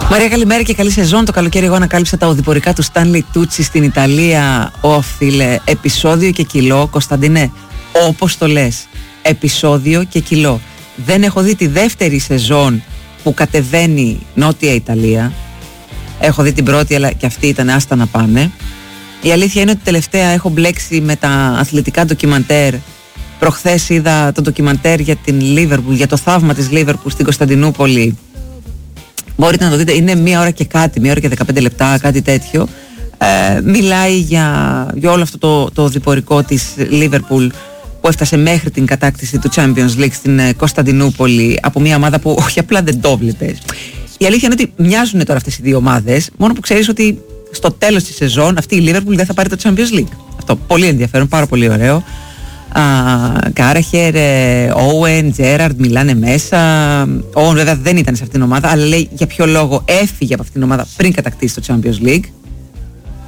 Μαρία, καλημέρα και καλή σεζόν. Το καλοκαίρι εγώ ανακάλυψα τα οδηπορικά του Stanley Tucci στην Ιταλία. Φίλε, επεισόδιο και κιλό. Κωνσταντίνε, όπως το λες, επεισόδιο και κιλό. Δεν έχω δει τη δεύτερη σεζόν που κατεβαίνει Νότια Ιταλία. Έχω δει την πρώτη, αλλά και αυτή ήταν άστα να πάνε. Η αλήθεια είναι ότι τελευταία έχω μπλέξει με τα αθλητικά ντοκιμαντέρ. Προχθές είδα το ντοκιμαντέρ για την Λίβερπουλ, για το θαύμα της Λίβερπουλ στην Κωνσταντινούπολη. Μπορείτε να το δείτε, είναι 1 ώρα και κάτι, 1 ώρα και 15 λεπτά, κάτι τέτοιο. Μιλάει για όλο αυτό το διπορικό της Λίβερπουλ που έφτασε μέχρι την κατάκτηση του Champions League στην Κωνσταντινούπολη από μια ομάδα που όχι απλά δεν το βλέπεις. Η αλήθεια είναι ότι μοιάζουν τώρα αυτές οι δύο ομάδες, μόνο που ξέρεις ότι στο τέλος της σεζόν αυτή η Λίβερπουλ δεν θα πάρει το Champions League. Αυτό πολύ ενδιαφέρον, πάρα πολύ ωραίο. Κάραχερ, Όουεν, Τζέραρντ μιλάνε μέσα. Όουεν βέβαια δεν ήταν σε αυτήν την ομάδα, αλλά λέει για ποιο λόγο έφυγε από αυτήν την ομάδα πριν κατακτήσει το Champions League.